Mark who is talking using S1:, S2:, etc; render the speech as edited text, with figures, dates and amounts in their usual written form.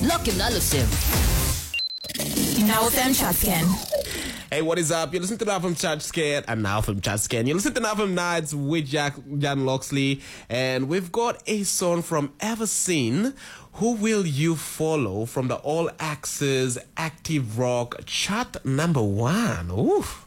S1: Lock him, Nalusim.
S2: Now FM chat scan.
S3: Hey, what is up? You listen to Now From Chat Scan and Now From Chat Scan. You listen to Now From Nights with Jan Loxley. And we've got a song from Everseen. Who Will You Follow from the All Access Active Rock chart number 1. Oof.